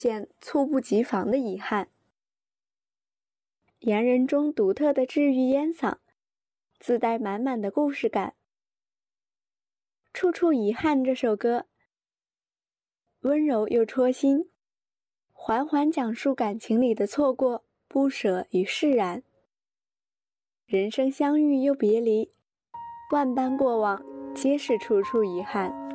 件猝不及防的遗憾。洋人中独特的治愈烟嗓，自带满满的故事感。处处遗憾这首歌，温柔又戳心，缓缓讲述感情里的错过、不舍与释然。人生相遇又别离，万般过往皆是处处遗憾。